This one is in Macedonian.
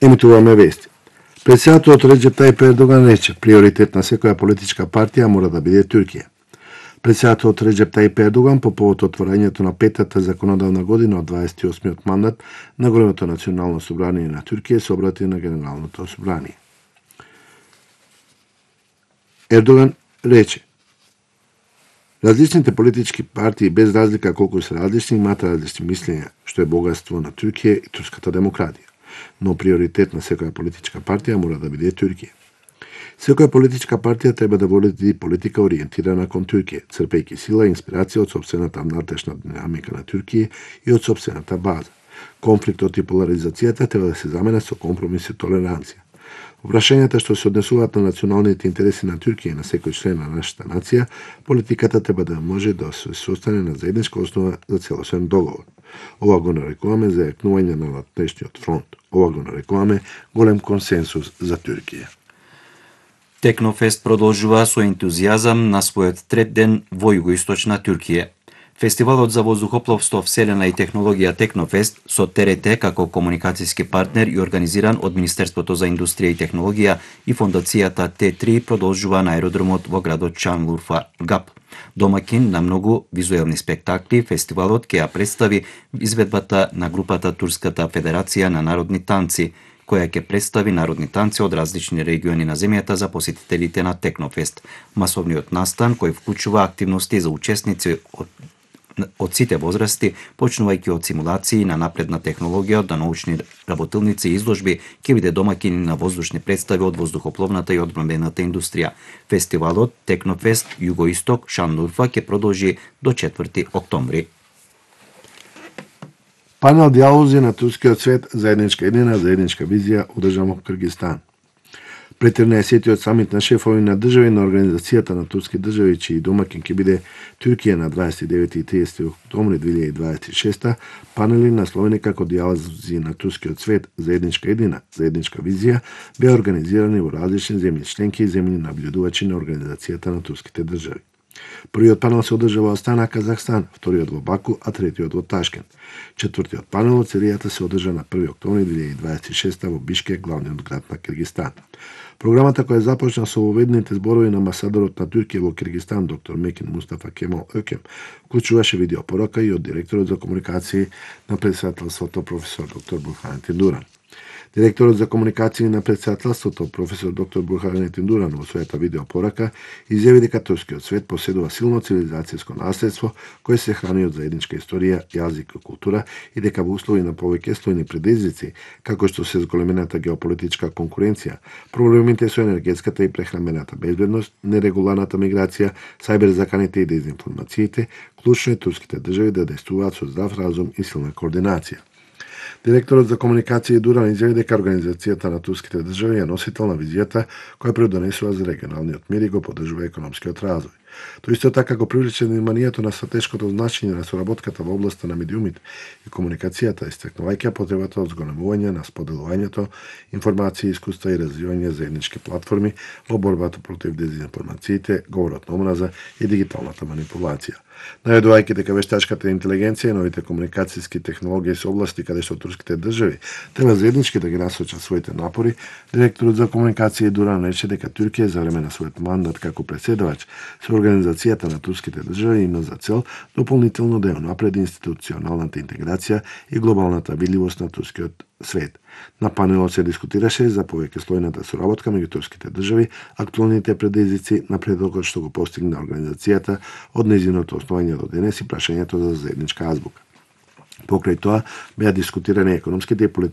Емитуваме вести. Председателот Реджеп Тајип Ердоган рече, приоритет на секоја политичка партија мора да биде Туркија. Председателот Реджеп Тајип Ердоган по повод отворањето на петата законодавна година од 28-миот мандат на големото национално собрание на Туркија се обрати на Генералното собрание. Ердоган рече, различните политички партии, без разлика колку се различни, имаат различни мислења, што е богатство на Туркија и турската демократија. Но приоритет на секоја политичка партија мора да биде Туркија. Секоја политичка партија треба да води политика ориентирана кон Туркија, црпејќи сила и инспирација од сопствената внатрешна динамика на Туркија и од сопствената база. Конфликтот и поларизацијата треба да се заменат со компромис и толеранција. Прашањата што се однесуваат на националните интереси на Туркија и на секој член на нашата нација, политиката треба да може да се состане на заедничка основа за целосен договор. Ова го нарекуваме зајакнување на надпречниот фронт. Ова го нарекуваме голем консенсус за Туркија. Технофест продолжува со ентузијазам на својот трет ден во југоисточна Туркија. Фестивалот за воздухопловство, вселена и технологија Технофест со ТРТ како комуникацијски партнер и организиран од Министерството за индустрија и технологија и фондацијата Т3 продолжува на аеродромот во градот Шанлурфа ГАП. Домакин на многу визуелни спектакли, фестивалот ќе ја представи изведбата на групата Турската федерација на народни танци, која ќе представи народни танци од различни региони на земјата за посетителите на Технофест. Масовниот настан, кој вклучува активности за учесници од сите возрасти, почнувајќи од симулации на напредна технологија до научни работилници и изложби, ќе биде домакин на воздушни представи од воздухопловната и одбранбената индустрија. Фестивалот Технофест Југоисток Шанлурфа ќе продолжи до 4 октомври. Панел диалози на турскиот свет, заедничка идеја, заедничка визија, одржан во Киргизстан. Пред 13-тиот самит на шефови на држави на Организацијата на турски држави, чиј домакин ќе биде Туркија на 29 и 30 октомври 2026, панели насловени како диалози на турскиот свет, заедничка идеја, заедничка визија, беа организирани во различни земји членки и земји наблюдувачи на Организацијата на турските држави. Првиот панел се одржа во Астана, Казахстан, вториот во Баку, а третиот во Ташкент. Четвртиот панел од серијата се одржа на 1 октомври 2026 во Бишкек, главниот град на Киргизстан. Програмата која започна со воведните зборови на амбасадорот на Туркија во Киргизстан, доктор Мекин Мустафа Кемал Өкем, вклучуваше видеопорака и од директорот за комуникации на председателството професор доктор Бурханетин Дуран. Директорот за комуникации на председателството, професор доктор Бурханетин Дуран, во својата видеопорака изјави дека турскиот свет поседува силно цивилизацијско наследство кое се храни од заедничка историја, јазик и култура и дека во услови на повеќе слојни предизвици, како што се зголемената геополитичка конкуренција, проблемите со енергетската и прехранбената безбедност, нерегуларната миграција, сајберзаканите и дезинформациите, клучно е турските држави да действуваат со здрав разум и силна координација. Директорот за комуникација Дуран изјави дека Организацијата на турските држави е носител на визијата која предонесува за регионалниот мир и го поддржува економскиот развој. Тој исто така го привлече вниманието на стратешкото значење на соработката во областа на медиумите и комуникацијата, истакнувајќи потребата од зголемување на споделувањето, информации, искуства и развивање заеднички платформи во борбата против дезинформациите, говорот на омраза и дигиталната манипулација. Најдувајќи дека вештачката интелигенција и новите комуникацијски технологии се области каде што турските држави треба заеднички да ги насочат своите напори, директорот за комуникација Дуран рече дека Туркија за време на својот мандат како претседавач со Организацијата на турските држави има за цел дополнително да ја унапреди институционалната интеграција и глобалната видливост на турскиот свет. На панелот се дискутираше за повеќе слојната соработка меѓу турските држави, актуалните предизвици, напредокот што го постигна организацијата од нејзиното основање до денес и прашањето за заедничка азбука. Покрај тоа беа дискутирани економските и